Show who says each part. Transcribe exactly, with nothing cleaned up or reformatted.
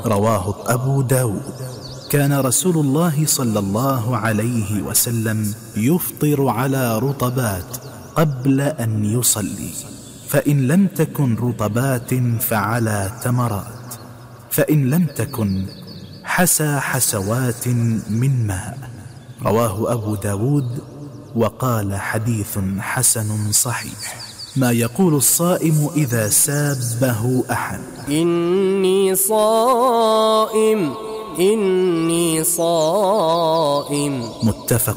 Speaker 1: رواه أبو داود. كان رسول الله صلى الله عليه وسلم يفطر على رطبات قبل أن يصلي، فإن لم تكن رطبات فعلى تمرات، فإن لم تكن حسى حسوات من ماء. رواه أبو داود وقال حديث حسن صحيح. ما يقول الصائم إذا سابه أحد:
Speaker 2: إني صائم، إني صائم.
Speaker 1: متفق